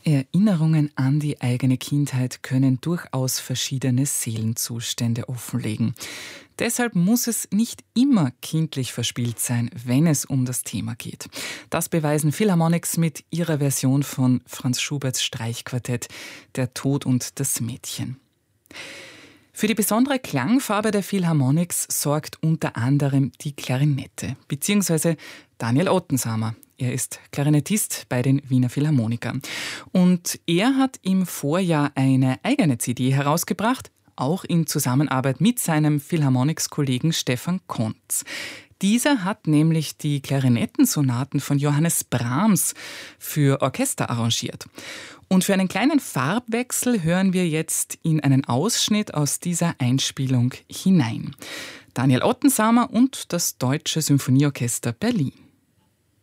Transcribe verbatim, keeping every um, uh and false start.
Erinnerungen an die eigene Kindheit können durchaus verschiedene Seelenzustände offenlegen. Deshalb muss es nicht immer kindlich verspielt sein, wenn es um das Thema geht. Das beweisen Philharmonics mit ihrer Version von Franz Schuberts Streichquartett Der Tod und das Mädchen. Für die besondere Klangfarbe der Philharmonics sorgt unter anderem die Klarinette, beziehungsweise Daniel Ottensamer. Er ist Klarinettist bei den Wiener Philharmonikern. Und er hat im Vorjahr eine eigene C D herausgebracht, auch in Zusammenarbeit mit seinem Philharmonics-Kollegen Stefan Kontz. Dieser hat nämlich die Klarinettensonaten von Johannes Brahms für Orchester arrangiert. Und für einen kleinen Farbwechsel hören wir jetzt in einen Ausschnitt aus dieser Einspielung hinein. Daniel Ottensamer und das Deutsche Symphonieorchester Berlin.